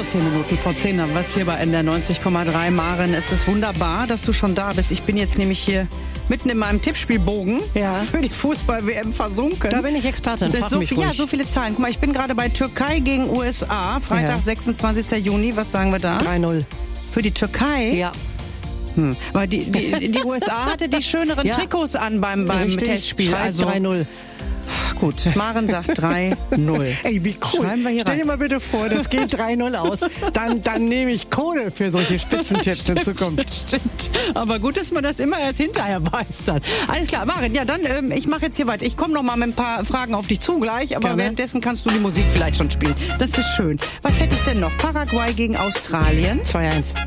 10 Minuten vor 10 haben wir es hier bei NDR 90,3. Maren, es ist wunderbar, dass du schon da bist. Ich bin jetzt nämlich hier mitten in meinem Tippspielbogen für die Fußball-WM versunken. Da bin ich Expertin, frag mich ruhig. Ja, so viele Zahlen. Guck mal, ich bin gerade bei Türkei gegen USA, Freitag, 26. Juni. Was sagen wir da? 3-0. Für die Türkei? Ja. Weil die USA hatte die schöneren Trikots an beim Testspiel. Also 3-0. Gut, Maren sagt 3-0. Ey, wie cool. Schreiben wir hier Stell dir rein. mal bitte vor, das geht 3-0 aus. Dann nehme ich Kohle für solche Spitzentipps in Zukunft. Stimmt. Aber gut, dass man das immer erst hinterher weiß dann. Alles klar, Maren, ja dann, ich mache jetzt hier weiter. Ich komme noch mal mit ein paar Fragen auf dich zu gleich, aber währenddessen kannst du die Musik vielleicht schon spielen. Das ist schön. Was hätte ich denn noch? Paraguay gegen Australien. 2-1.